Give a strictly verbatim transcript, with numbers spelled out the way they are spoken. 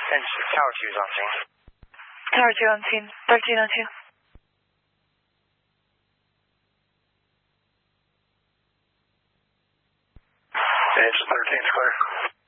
And Tower two is on scene. Tower two on scene. thirteen oh two. Engine thirteen is clear.